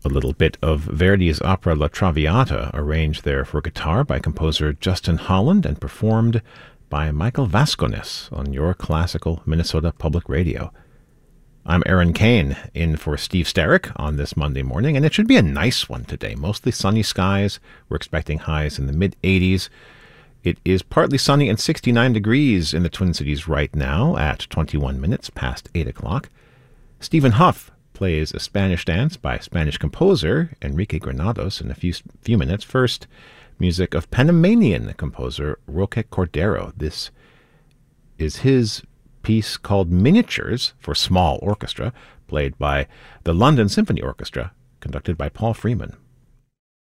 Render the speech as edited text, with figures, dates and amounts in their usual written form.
A little bit of Verdi's opera La Traviata, arranged there for guitar by composer Justin Holland and performed by Michael Vascones on your classical Minnesota Public Radio. I'm Aaron Kane, in for Steve Sterrick on this Monday morning, and it should be a nice one today. Mostly sunny skies. We're expecting highs in the mid-80s. It is partly sunny and 69 degrees in the Twin Cities right now at 21 minutes past 8 o'clock. Stephen Huff plays a Spanish dance by Spanish composer Enrique Granados in a few minutes. First, music of Panamanian composer Roque Cordero. This is his piece called Miniatures for Small Orchestra, played by the London Symphony Orchestra, conducted by Paul Freeman.